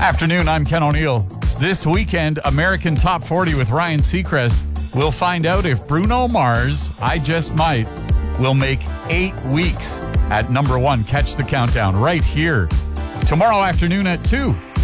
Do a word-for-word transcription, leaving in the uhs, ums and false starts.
Afternoon, I'm Ken O'Neill. This weekend, American Top forty with Ryan Seacrest. We'll find out if Bruno Mars, I Just Might, will make eight weeks at number one. Catch the countdown right here tomorrow afternoon at two.